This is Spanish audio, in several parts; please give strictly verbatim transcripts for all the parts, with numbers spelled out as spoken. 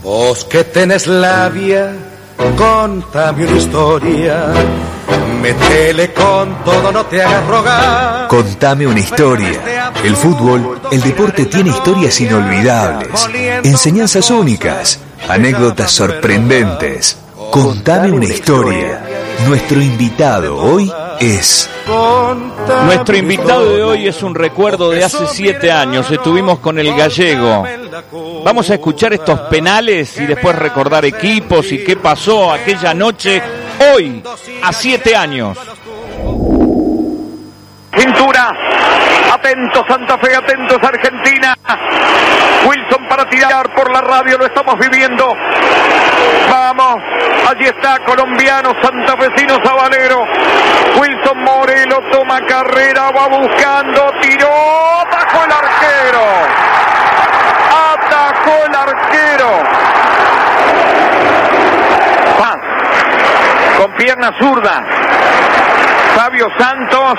Vos que tenés labia, contame una historia. Métele con todo, no te hagas rogar. Contame una historia. El fútbol, el deporte tiene historias inolvidables, enseñanzas únicas, anécdotas sorprendentes. Contame una historia. Nuestro invitado hoy es... Nuestro invitado de hoy es un recuerdo de hace siete años. Estuvimos con el gallego. Vamos a escuchar estos penales y después recordar equipos y qué pasó aquella noche, hoy, a siete años. Cintura, atento Santa Fe, atentos Argentina. Wilson para tirar por la radio, lo estamos viviendo. Vamos, allí está, colombiano, santafesino Zabalero. Wilson Morelo toma carrera, va buscando, tiró, atajó el arquero. Atajó el arquero. Va, con pierna zurda. Fabio Santos.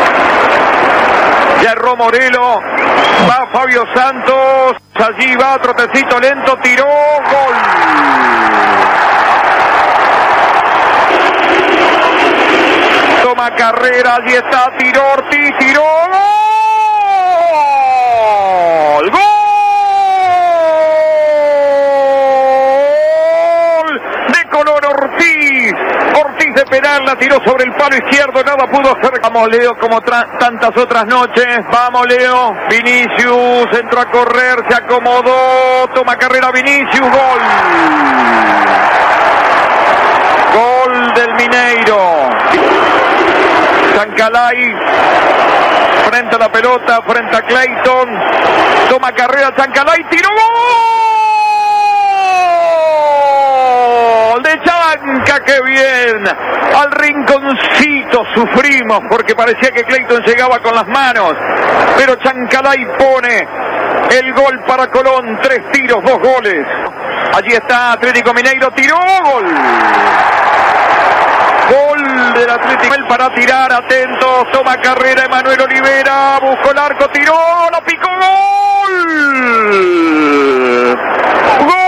Ya erró Morelo, va Fabio Santos, allí va, trotecito lento, tiró, gol. Toma carrera, allí está, tiró Ortiz, tiró, gol. Gol de Colón Ortiz. Ortiz de penal, la tiró sobre el palo izquierdo, nada pudo hacer. Vamos Leo, como tantas otras noches. Vamos Leo, Vinicius entró a correr, se acomodó, toma carrera Vinicius, gol. Gol del Mineiro. Chancalay frente a la pelota, frente a Clayton, toma carrera Chancalay, tiró, gol de Chanca, qué bien. Al rinconcito sufrimos porque parecía que Clayton llegaba con las manos, pero Chancalay pone el gol para Colón, tres tiros, dos goles. Allí está Atlético Mineiro, tiró, gol. Gol del Atlético para tirar, atentos, toma carrera Emanuel Olivera, buscó el arco, tiró, la picó, gol. Gol.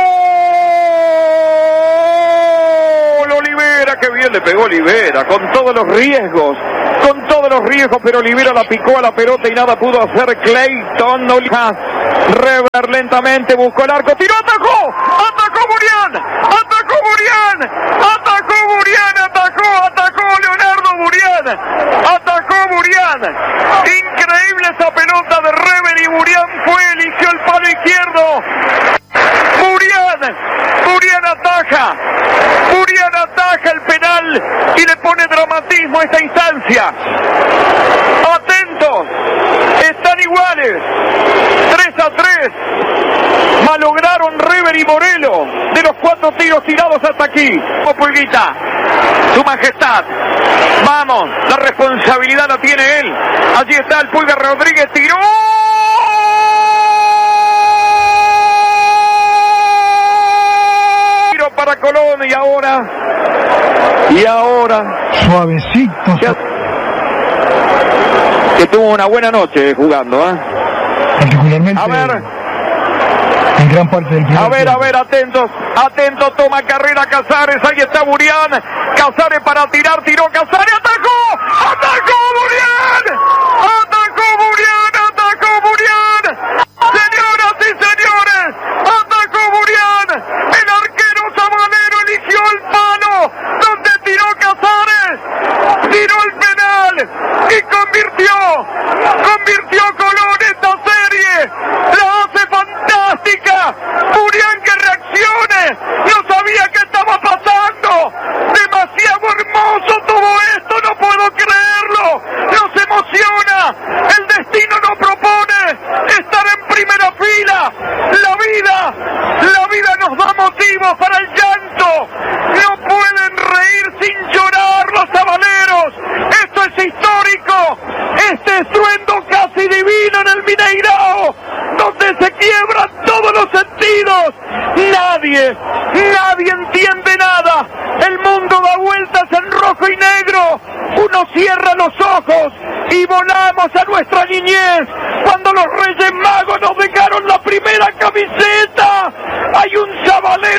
Qué bien le pegó Olivera, con todos los riesgos, con todos los riesgos, pero Olivera la picó a la pelota y nada pudo hacer Clayton. Rever lentamente, buscó el arco, tiró, atacó, atacó Burián, atacó Burián, atacó Burián, atacó, atacó Leonardo Burián, atacó Burián. Increíble esa pelota de Rever y Burián fue, eligió el palo izquierdo. Burián, Burián ataja, Burián ataja el penal y le pone dramatismo a esta instancia. Atentos, están iguales, tres a tres, malograron Rever y Morelo de los cuatro tiros tirados hasta aquí. Pulguita, su majestad, vamos, la responsabilidad la tiene él. Allí está el Pulga Rodríguez, tiró. Para Colón y ahora y ahora suavecito que, que tuvo una buena noche jugando, ¿eh? Particularmente a ver en gran parte del a ver, a ver, atentos, atentos, toma carrera Casares, ahí está Burián, Casares para tirar, tiró Casares, atacó, atacó Burián, atacó Burián, atacó Burián, señoras y señores, atacó Burián, el arquero Zabalero eligió el palo, donde tiró Casares, tiró el penal y convirtió, convirtió Colón esta serie, la hace fantástica, Burián que reaccione, no sabía qué estaba pasando, demasiado hermoso todo esto, no puedo creerlo, nos emociona, el destino nos propone estar en primera fila, la vida, la vida nos da motivos para el llanto, no pueden reír sin llorar los Zabaleros, esto es histórico, este estruendo casi divino en el Mineirao, donde se quiebran todos los sentidos, nadie, nadie entiende nada, el mundo da vueltas en rojo y negro, uno cierra los ojos y volamos a nuestra niñez, cuando los Reyes Magos nos dejaron la primera camiseta, hay un Zabalero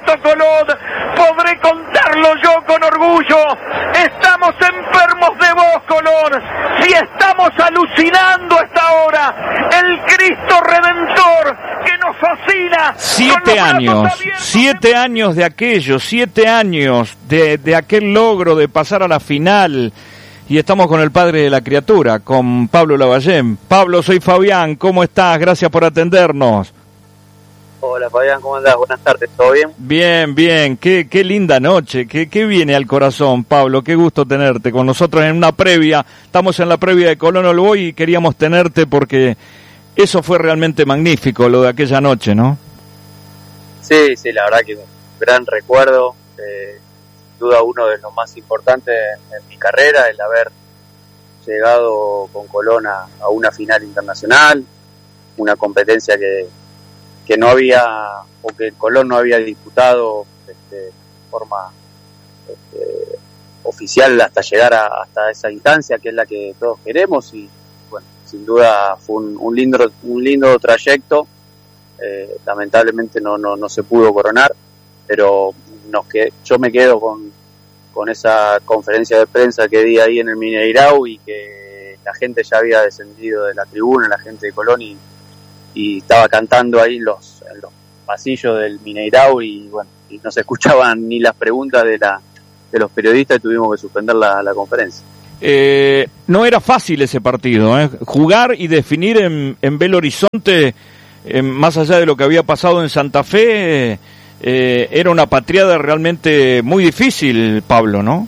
esto, Colón. Podré contarlo yo con orgullo. Estamos enfermos de vos, Colón. Si estamos alucinando a esta hora, el Cristo Redentor que nos fascina. Siete años, siete años de aquello, siete años de, de aquel logro de pasar a la final. Y estamos con el padre de la criatura, con Pablo Lavallén. Pablo, soy Fabián, ¿cómo estás? Gracias por atendernos. Hola Fabián, ¿cómo andás? Buenas tardes, ¿todo bien? Bien, bien, qué, qué linda noche, qué, qué viene al corazón, Pablo, qué gusto tenerte con nosotros en una previa. Estamos en la previa de Colón Olboy y queríamos tenerte porque eso fue realmente magnífico, lo de aquella noche, ¿no? Sí, sí, la verdad que un gran recuerdo, eh, sin duda uno de los más importantes en, en mi carrera, el haber llegado con Colón a, a una final internacional, una competencia que que no había, o que Colón no había disputado este, de forma este, oficial hasta llegar a, hasta esa instancia que es la que todos queremos. Y bueno, sin duda fue un, un lindo un lindo trayecto. Eh, lamentablemente no, no no se pudo coronar, pero nos que yo me quedo con con esa conferencia de prensa que di ahí en el Mineirao, y que la gente ya había descendido de la tribuna, la gente de Colón, y y estaba cantando ahí en los, en los pasillos del Mineirao, y bueno, y no se escuchaban ni las preguntas de la de los periodistas y tuvimos que suspender la, la conferencia. Eh, no era fácil ese partido, ¿eh? Jugar y definir en, en Belo Horizonte, eh, más allá de lo que había pasado en Santa Fe, eh, era una patriada realmente muy difícil, Pablo, ¿no?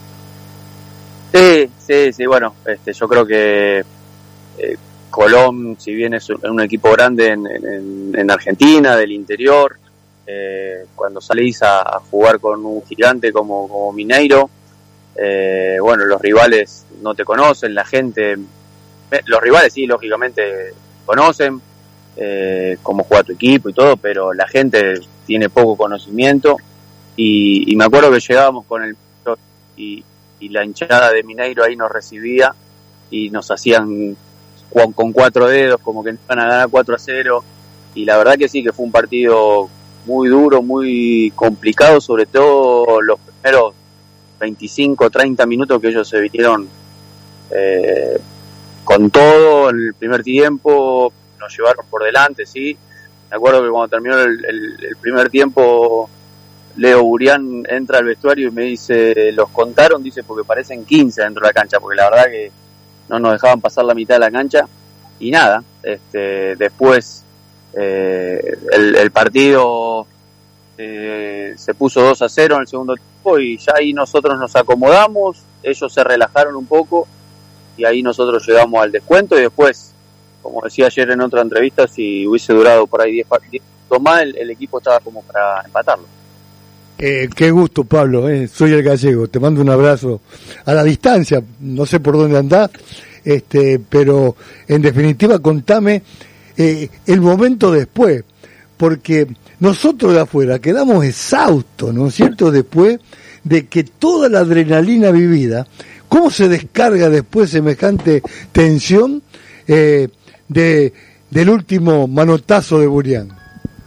Sí, sí, sí, bueno, este, yo creo que eh, Colón, si bien es un equipo grande en, en, en Argentina, del interior, eh, cuando salís a, a jugar con un gigante como, como Mineiro, eh, bueno, los rivales no te conocen, la gente, los rivales sí, lógicamente conocen, eh, cómo juega tu equipo y todo, pero la gente tiene poco conocimiento, y, y me acuerdo que llegábamos con el y, y la hinchada de Mineiro ahí nos recibía y nos hacían con cuatro dedos, como que nos iban a ganar cuatro a cero, y la verdad que sí, que fue un partido muy duro, muy complicado, sobre todo los primeros veinticinco, treinta minutos que ellos se vinieron eh, con todo. En el primer tiempo nos llevaron por delante, sí. Me acuerdo que cuando terminó el, el, el primer tiempo, Leo Burián entra al vestuario y me dice, los contaron, dice, porque parecen quince dentro de la cancha, porque la verdad que no nos dejaban pasar la mitad de la cancha, y nada, este, después eh, el, el partido eh, se puso dos a cero en el segundo tiempo, y ya ahí nosotros nos acomodamos, ellos se relajaron un poco, y ahí nosotros llegamos al descuento, y después, como decía ayer en otra entrevista, si hubiese durado por ahí diez minutos más, el, el equipo estaba como para empatarlo. Eh, qué gusto, Pablo, eh. Soy el gallego, te mando un abrazo a la distancia, no sé por dónde andás, este, pero en definitiva contame eh, el momento después, porque nosotros de afuera quedamos exhaustos, ¿no es cierto?, después de que toda la adrenalina vivida, ¿cómo se descarga después semejante tensión eh, de del último manotazo de Burián?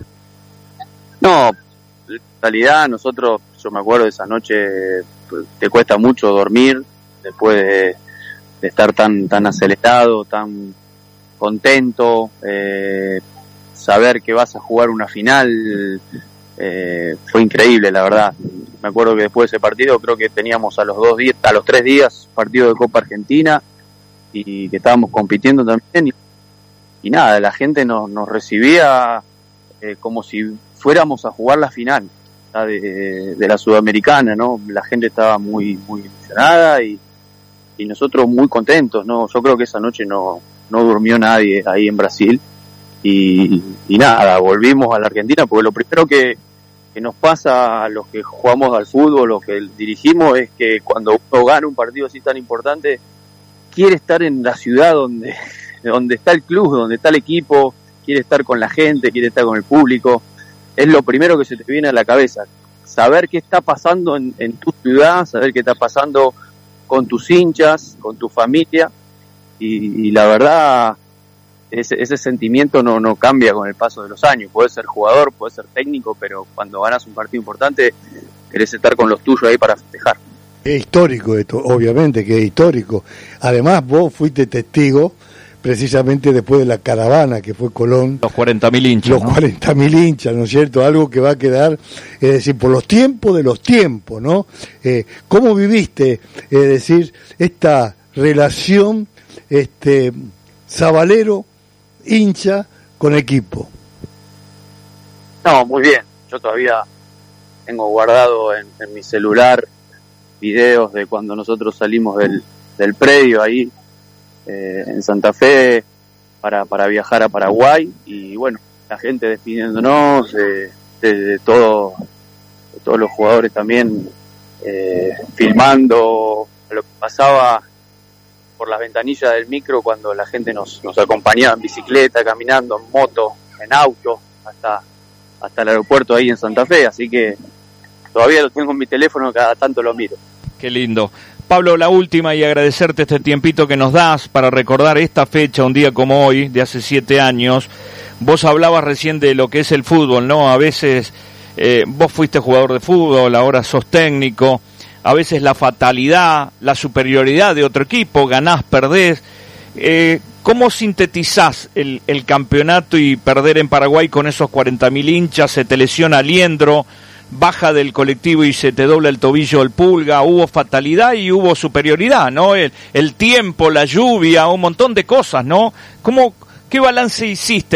No, en realidad nosotros, yo me acuerdo de esa noche, pues, te cuesta mucho dormir después de, de estar tan tan acelerado, tan contento, eh, saber que vas a jugar una final, eh, fue increíble, la verdad. Me acuerdo que después de ese partido, creo que teníamos a los dos días, a los tres días, partido de Copa Argentina, y que estábamos compitiendo también, y, y nada, la gente nos, nos recibía eh, como si fuéramos a jugar la final de, de la Sudamericana, ¿no? La gente estaba muy muy emocionada, y, y nosotros muy contentos, ¿no? Yo creo que esa noche no, no durmió nadie ahí en Brasil, y, y nada, volvimos a la Argentina, porque lo primero que, que nos pasa a los que jugamos al fútbol, los que dirigimos, es que cuando uno gana un partido así tan importante, quiere estar en la ciudad donde, donde está el club, donde está el equipo, quiere estar con la gente, quiere estar con el público. Es lo primero que se te viene a la cabeza, saber qué está pasando en, en tu ciudad, saber qué está pasando con tus hinchas, con tu familia, y, y la verdad ese, ese sentimiento no, no cambia con el paso de los años. Puedes ser jugador, puedes ser técnico, pero cuando ganas un partido importante querés estar con los tuyos ahí para festejar. Es histórico esto, obviamente que es histórico. Además vos fuiste testigo precisamente después de la caravana que fue Colón. Los cuarenta mil hinchas. Los ¿no? cuarenta mil hinchas, ¿no es cierto? Algo que va a quedar, es decir, por los tiempos de los tiempos, ¿no? Eh, ¿Cómo viviste, es decir, esta relación este Zabalero, hincha con equipo? No, muy bien. Yo todavía tengo guardado en, en mi celular videos de cuando nosotros salimos del, del predio ahí eh, en Santa Fe para, para viajar a Paraguay, y bueno, la gente despidiéndonos, eh, de, de, todo, de todos los jugadores también eh, filmando lo que pasaba por las ventanillas del micro cuando la gente nos, nos acompañaba en bicicleta, caminando, en moto, en auto, hasta, hasta el aeropuerto ahí en Santa Fe, así que todavía lo tengo en mi teléfono, cada tanto lo miro. Qué lindo. Pablo, la última, y agradecerte este tiempito que nos das para recordar esta fecha, un día como hoy, de hace siete años. Vos hablabas recién de lo que es el fútbol, ¿no? A veces eh, vos fuiste jugador de fútbol, ahora sos técnico. A veces la fatalidad, la superioridad de otro equipo, ganás, perdés. Eh, ¿Cómo sintetizás el, el campeonato y perder en Paraguay con esos cuarenta mil hinchas? Se te lesiona Aliendro, baja del colectivo y se te dobla el tobillo el Pulga, hubo fatalidad y hubo superioridad, ¿no? El, el tiempo, la lluvia, un montón de cosas, ¿no? ¿Cómo, qué balance hiciste